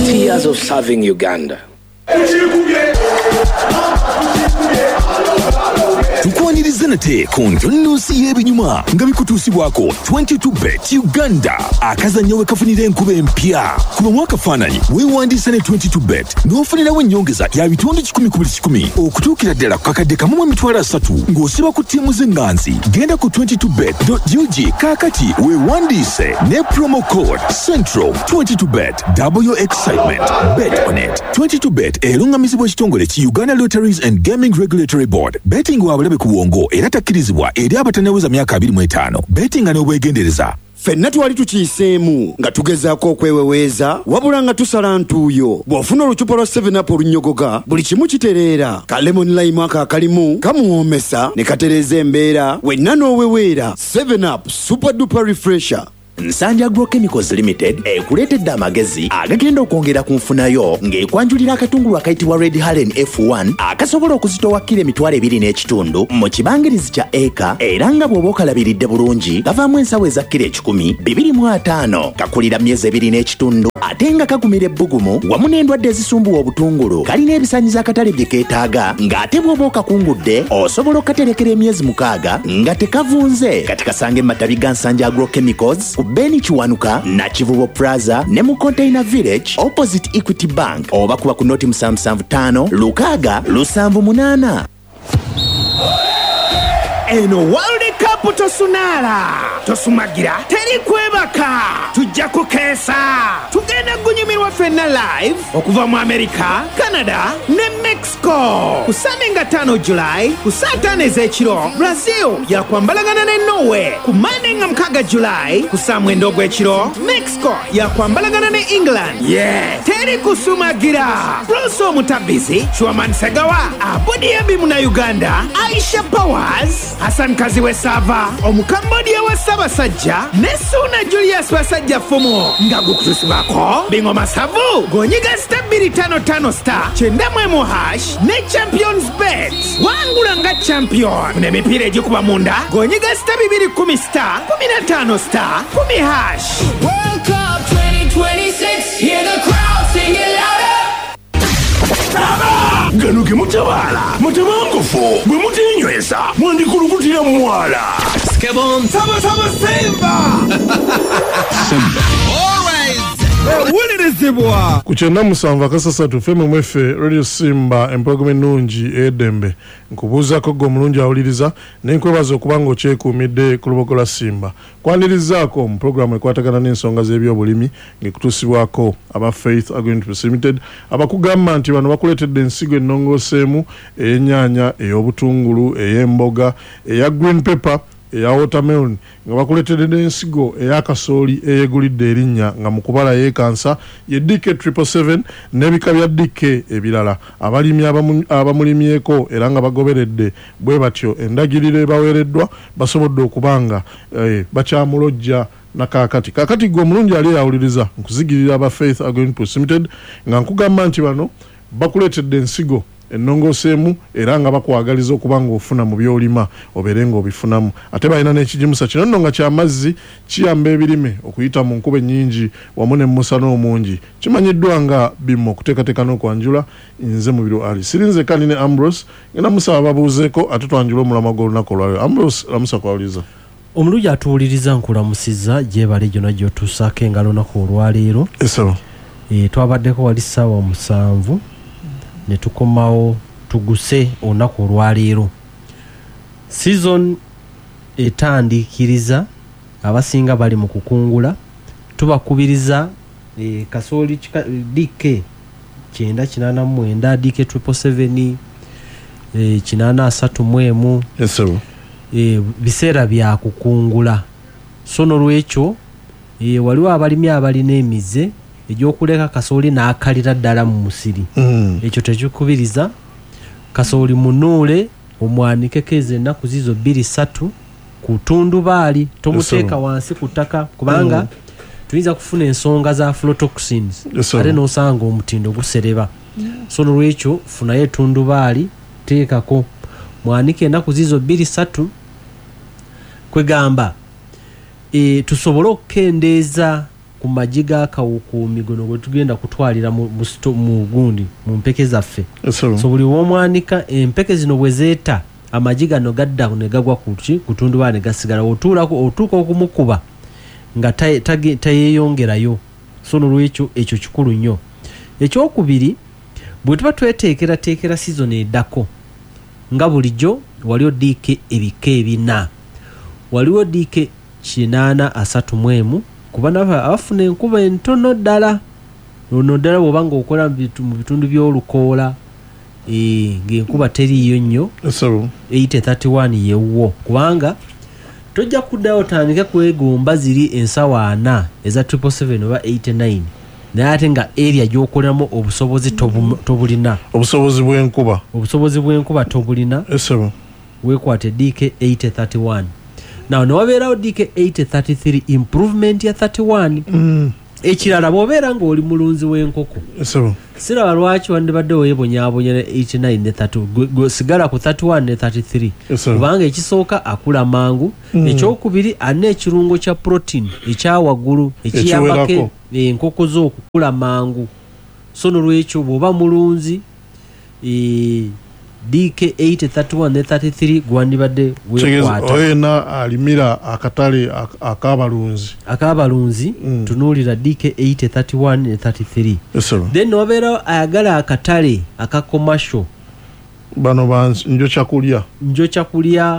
30 years of serving Uganda. Tukwaniriza nate ku nnusi y'ebinyuma nga bikutuusibwako 22bet Uganda akazannyo we kafunira enkuba empya kuba mwakafaananyi weewandiisa ne 22bet n'ofunirawo ennyongeza ya bitundu 10 ku buli 10 okutuukira ddala ku kakadde kamu mu emitwalo 3 ng'osiba ku ttiimu z'enganzi. Genda ku 22bet.ug kaakati weewandiise ne promo code Central. 22bet, double your excitement. Bet on it. 22bet erungamizibwa ekitongole ki Uganda Lotteries and Gaming Regulatory Board. Betting wabulabe ku wongo era takkirizibwa eri abatanaweza myaka 25. Betting n'obwegendereza. Fenna twali tukiyiseemu nga tugezaako okweweweeza wabula nga tusala ntuuyo. Bw'ofuna olucupa lwa 7up olunyogoga buli kimu kitereera. Ka lemon lime akalimu kamuwoomesa ne katereeza embeera wenna n'oweweera. 7up super duper refresher. Nsanja Agrochemicals Limited ekuleetedde amagezi agagenda okwongera ku nfunayo ng'ekwanjulira akatungulu akayitibwa Red Halen F1 akasobola okuzitowa kilo 2.5 mu kibangirizi kya eka era nga bw'oba okalabiridde bulungi gavaamu ensawo eza kilo 10,205 kakulira myezi 2.5 ate nga kagumira ebbugumu wamu n'endwadde ezisumbuwa obutungulu kalina ebisaanyizo akatale bye keetaaga ng'ate bw'oba okakungudde osobola okukaterekera emyezi 6 nga tekavunze. Kati kasange mu matabi ga Nsanja Agrochemicals Beni Chiwanuka na Kivubo Plaza ne mu Container Village opposite Equity Bank oba kuba ku noti 775 Lukaga 778. Eno World Cup tosumagira teri kwebaka tujja kukeesa tugenda gunyumirwa fenna live okuva mu America, Canada ne Mexico ku Sunday nga 5 July ku saa 5 ez'ekiro. Brazil yakwambalagana ne Norway ku Monday nga 6 July ku saa 9 ogw'ekiro. Mexico yakwambalagana ne England. Teri kusumagira. Bruce Omutabizi, Chwaman Segawa, Abudi Abimu na Uganda, Aisha Powers, Hassan Kaziwe Sava, Omukambodia wa Sabasajja, Nesuna Julius Basajja Fumo, nga gukutusibako, Bingo Masavu, Gonyiga star 255 star, Chendamwemu hash, ne Champions Bet. Wangula nga champion. Kune mipira ejikuba munda, Gonyiga star 210 star, 15 star, 10 hash. World Cup 2026, hear the crowd singing louder. Ganuke mutabala mutabangufu bwe mutinywesa mwandikulukutira mwala Skebon Saba Simba. Wulirizibwa kuchenda musanva kasasatu feme mwefe Radio Simba empologome nungi edembe nkubuuzako gwe omulungi awuliriza nenkwebaza okubanga okyekuumidde ku lubogo lwa Simba kwanirizaako mu programu ekwatagana n'ensonga z'ebyobulimi ngekutuusibwako aba Faith Agricultural Limited abakugamba nti bano bakuleetedde ensigo ennongooseemu ey'ennyaanya ey'obutungulu ey'emboga eya green pepper eya watermelon nga bakuleetedde n'ensigo eya kasooli eyegulidde erinnya nga mu kubala yeekansa ye DK 777 n'ebika bya DK ebirala abalimi abamulimyeko era nga bagoberedde bwe batyo endagiriro ebaweereddwa basobodde okubanga bakyamulojja nakakati gwe omulungi ali awuliriza nkuzigirira aba Faith Agricultural Limited nga nkugamba nti bano bakuleetedde ensigo ennongooseemu era nga bakwagaliza okubanga ofuna mu byolima obeere nga obifunamu ate balina n'ekijimusa kino nno nga kyamazzi kiyamba ebirime okuyita mu nkuba ennyingi wamu n'emusana omungi kimanyiddwa nga bimu okuteekateeka n'okwanjula nze mu biro ali sirinze kandi ne Ambrose ngenda musaba babuuzeeko ate twanjula omulamwa gw'olunaku olwaliro. Ambrose lamusa kwawuliza omulungi atuwuliriza nkulamusizza gyebale gyonna gy'otuusaako engalo olunaku olwaleero. Twabaddeko wali ssaawa 7 ne tukomawo tuguse olunaku olwaleero. Season etandikiriza abasinga bali mu kukungula tubakubiriza kasooli DK 989 DK 777 831 biseera bya kukungula. So nolwekyo waliwo abalimi abalina emize ejyokuleka kasooli n'akalira ddala mu musiri. Ekyo tekikubiriza kasooli munuule omwanikeko ezo ennaku zizo 2-3 ku tundubaali tomuteeka wansi ku ttaka kubanga tuyinza kufuna ensonga za aflatoxins ate n'osanga omutindo gusereba. So nolwekyo funayo etundubaali teekako mwanike ennaku zizo 2-3 kwegamba tusobole okukendeeza ku majiga kawuku migono gwe tugenda kutwalira mu gundi mu mpeke zaffe so buli womwanika empeke zino bwe zeeta amajiga no gadda ne gagwa kutundu bane gasigala otuuka okumukuba nga tayeyongerayo so nolwekyo ekyo kikulu nnyo. Ekyokubiri bwe tuba tweteekerateekera season eddako nga bulijjo waliwo DK ebika ebina waliwo DK 831 kubana abafuna enkuba entono ddala ono ddala bw'obanga okola mu bitundu by'olukoola ng'enkuba teriiyo nnyo 831 yewwo kubanga tojja kuddayo otandike kwegomba ziri ensawa 4 eza 777 oba 89 naye ate nga area gy'okoleramu obusobozi tobulina obusobozi bw'enkuba tobulina weekwate DK 831 naw newabeerawo DK 833 improvement ya 31 ekirala bw'obeera ng'oli mulunzi w'enkoko siraba lwaki wandibadde weebonyaabonya ne 89 ne 30 sigala ku 31 ne 33 kubanga ekisooka akula mangu ekyokubiri alina ekirungo kya protein ekyawaggulu ekiyambako enkoko zo okukula mangu so nolwekyo bw'oba mulunzi DK 831 ne 33 gwandibadde weekwata oyena alimira akatale akabalunzi tunuulira DK 831 ne 33 then wabeerawo ayagala akatale aka commercial bano njo kyakulya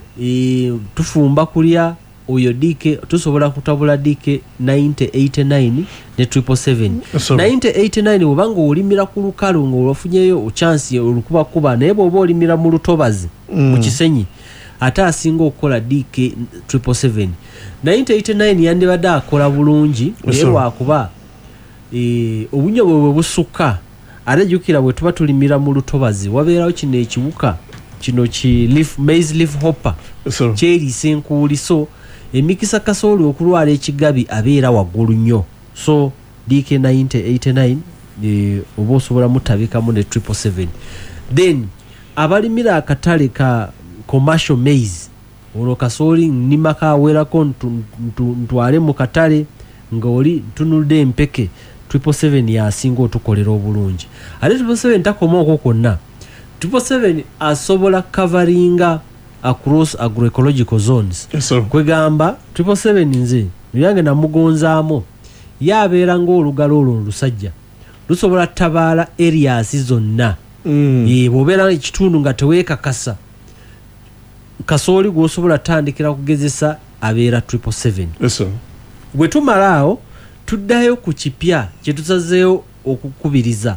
tufumba kulya oyo DK tusobola kutabula DK 9089 ne 777 9089 obanga olimira ku lukalu ng'olwafunyeyo chance olukubakuba naye bw'oba olimira mu lutobazi mu kisenyi ate asinga okukola DK 777 9089 yandibadde akola bulungi naye lwakuba obunyo bwe busukka ate jjukira bwe tuba tulimira mu lutobazi wabeerawo kino ekiwuka kino maize leaf hopper kyeriisa enkuuli so emikisa kasooli okulwala ekigabi abeera waggulu nnyo so DK 9089 oba osobola mutabikamu ne 777 then abalimira akatale ka commercial maize olwo kasooli nnima kaweerako ntwale mu katale ng'oli tunulidde empeke 777 yasinga otukolera obulungi ate 777 takomaoko kwonna 777 asobola coveringa across agroecological zones kwegamba 777 nze yange namugonzaamu yabeera ng'olugalo olwo olusajja lusobola tabaala areas zonna bw'obeera ekitundu nga teweekakasa kasooli gw'osobola tandikira kugezesa abeera 777 bwe tumala awo tuddayo ku kipya kye tusazeeyo okukubiriza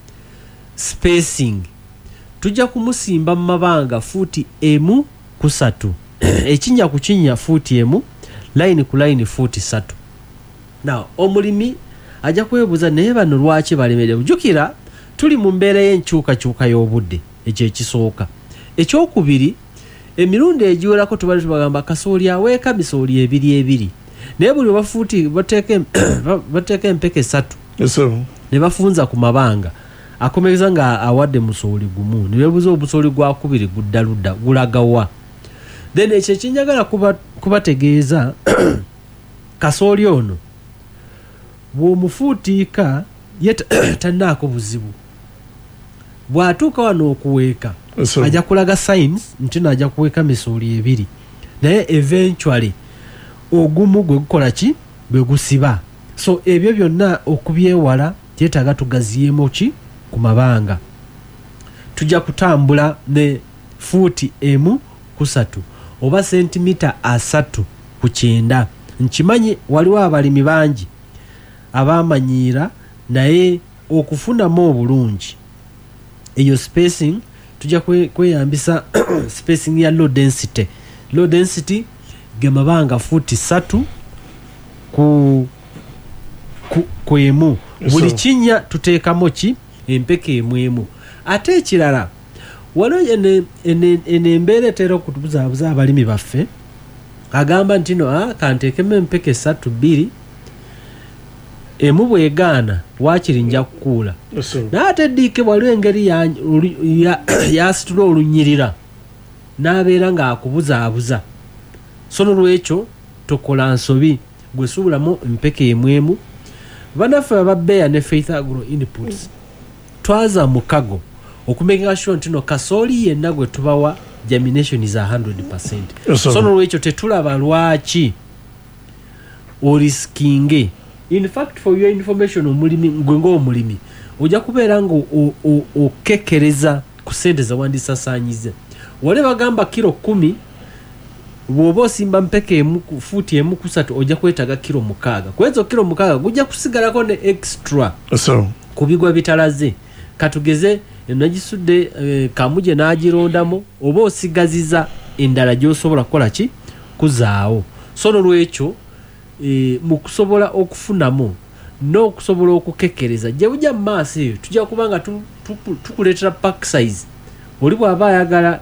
spacing tujja kumusimba mu mabanga fuuti emu ku 3 ekinnya ku kinnya fuuti emu line ku line fuuti 3 now omulimi ajja kwebuuza naye bano lwaki balemere bujjukira tuli mu mbeera y'enkyukakyuka y'obudde ekyo ekisooka ekyokubiri emirundi egiwerako tubali tubagamba kasooli aweeka bisooli ebiri naye buli bafuuti bateeka empeke 3 ne bafunza ku mabanga akomeza nga awadde musooli gumu ne bebuuza obusooli gwakubiri gudda ludda gulagawa then ekyo ekinjagala kubategeeza kasooli ono bw'omufuutiika ye tannaako buzibu bw'atuuka wano okuweeka ajja kulaga signs nti najja kuweeka misooli ebiri naye eventually ogumu gwe gukola ki bwe gusiba so ebyo byonna okubyewala kyetaaga tugaziyemu ki ku mabanga tujja kutambula ne fuuti emu ku 3 oba sentimita 3 ku 9 nkimanyi waliwo abalimi bangi abamanyiira naye okufunamu obulungi eyo spacing tujja kweyambisa spacing ya low density ge mabanga fuuti 3 ku emu buli kinnya tuteekamo ki empeke emu ate ekirala waliwo embeera etera okutubuzaabuza abalimi baffe agamba nti no kanteekemu empeke 2 emu bwegaana waakiri nja kukuula naye ate ddiike waliwo engeri yasitula olunyirira n'abeera ng'akubuzaabuza so nolwekyo tokola nsobi gwe subulamu mpeke emwemu banaffe ababeya ne Faith Agro Inputs twaza mukago okumakinga sure nti no kasooli yenna gwe tubawa germination is 100%. Yes, so nolwekyo tetulaba lwaki oriskinge. In fact, for your information, omulimi ngwengo omulimi ojja kubeera nga okekereza ku sente za wandisasanyize. Wale bagamba kilo 10 bwoba osimba mpeke emu futi emu kusatu ojja kwetaaga kilo 6. Kwezo kilo 6 gujja kusigalako ne extra kubigwa bitalaze. Katugeze nagisudde kamuje n'agirondamo oba osigaziza endala gy'osobola kukola ki kuzaawo. So nolwekyo mu kusobola okufunamu n'okusobola okukekereza gye bujja mu maaso eyo tujja kubanga tukuleetera pack size. Oli bw'aba ayagala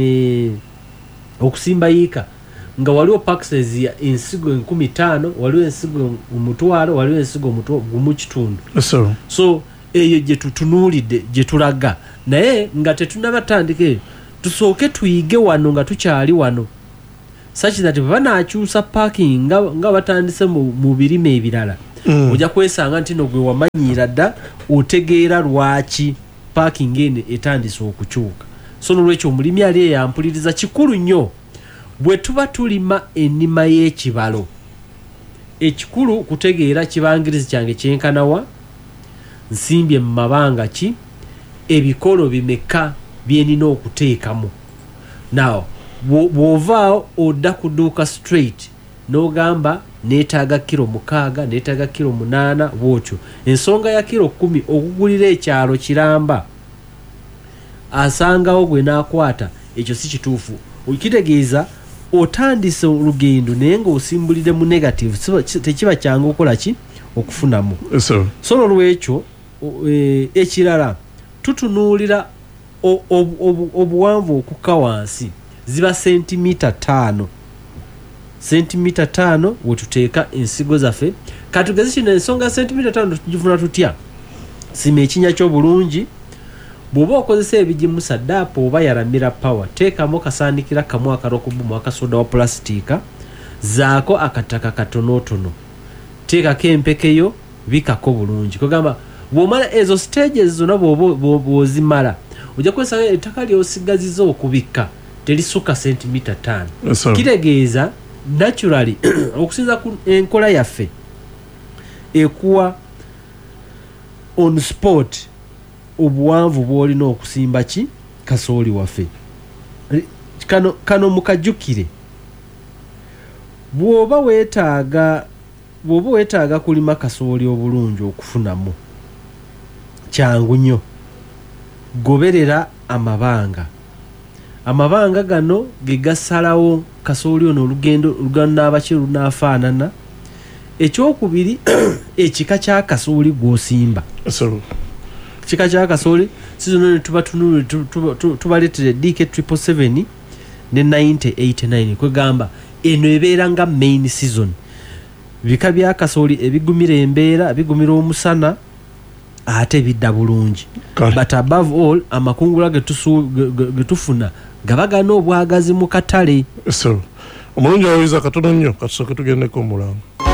okusimba yiika nga waliwo pack size ya ensigo 15,000, waliwo ensigo 1,000, waliwo ensigo 1,500. So eyo gye tutunuulidde gye tulaga naye nga tetunabatandike tusooke tuyige wano nga tukyali wano such that banaakyusa parking nga batandise mu birime ebirala ojja kwesanga nti no gwe wamanyiira dda otegeera lwaki parking eno etandise okukyuka. So nolwekyo omulimi ali yampuliriza kikulu nnyo bwe tuba tulima ennima y'ekibalo ekikulu kutegeera kibangirizi kyange kyenkanawa nsimbye mu mabanga ki ebikolo bimeka byenina okuteekamu. Now bw'ovaawo odda kuduuka straight n'ogamba neetaaga kilo 6 neetaaga kilo 8 bwotyo. Ensonga ya kilo 10 okugulira ekyalo kiramba asangawo gwe n'akwata ekyo si kituufu. Okitegeeza otandise olugendo naye ng'osimbulire mu negative tekiba kyangu okukola ki okufunamu. So nolwekyo ekirala tutunuulira obuwanvu okukka wansi ziba sentimita 5 wetuteeka ensigo zaffe. Katugeze kino ensonga sentimita 5 tugifuna tutya sima ekinya ky'obulungi bw'oba okozesa ebigimusa daapo oba yaramira power teekamu kasaanikira kamu akarokubumu akasoda wa pulasitiika zaako akataka katonotono teekako empekeyo bikako bulungi. Kugamba bw'omala ezo stages zonna bw'ozimala ojja kwesanga ettaka ly'osigaziza okubikka telisuka sentimita 5. Kitegeeza naturally okusinza ku enkola yaffe ekuwa on spot obuwanvu bw'olina okusimba ki kasooli waffe. Kano mukajjukire bw'oba weetaaga kulima kasooli obulungi okufunamu kyangu nnyo goberera amabanga gano ge gasalawo kasooli ono olugendo lugannaabaki lunaafaanana. Ekyokubiri ekika kya kasooli gw'osimba. Kika kya kasooli sizino tubaleetere DK777 ne 9089 kwegamba eno ebeera nga main season. Bika bya kasooli ebigumira embeera bigumira omusana ate bidda bulungi. But above all amakungula getufuna gabagana obwagazi mu katale. Omulungi awoyiza katono nnyo katusooke tugendeko omulango.